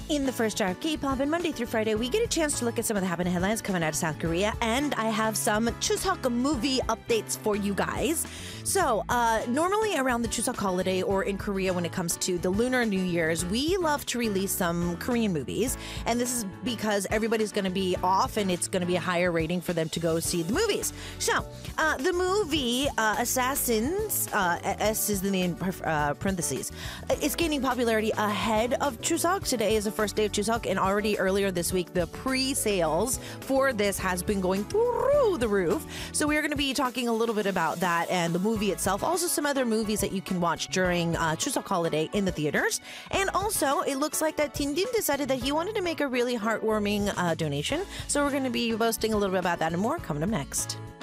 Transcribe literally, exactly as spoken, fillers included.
In the first jar of K-pop, and Monday through Friday, we get a chance to look at some of the happening headlines coming out of South Korea, and I have some Chuseok movie updates for you guys. So, uh, normally around the Chuseok holiday, or in Korea when it comes to the Lunar New Year's, we love to release some Korean movies, and this is because everybody's going to be off, and it's going to be a higher rating for them to go see the movies. So, uh, the movie uh, Assassins, uh, S is the name, uh, parentheses, is gaining popularity ahead of Chuseok. Today is the first day of Chuseok, and already earlier this week, the pre-sales for this has been going through the roof. So we're going to be talking a little bit about that and the movie itself. Also, some other movies that you can watch during uh, Chuseok holiday in the theaters. And also, it looks like that Tindin decided that he wanted to make a really heartwarming uh, donation. So we're going to be boasting a little bit about that and more coming up next.